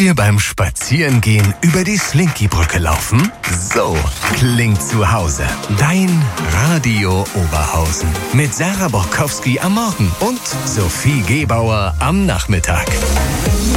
wir beim Spazierengehen über die Slinky-Brücke laufen? So klingt zu Hause. Dein Radio Oberhausen. Mit Sarah Borkowski am Morgen und Sophie Gebauer am Nachmittag.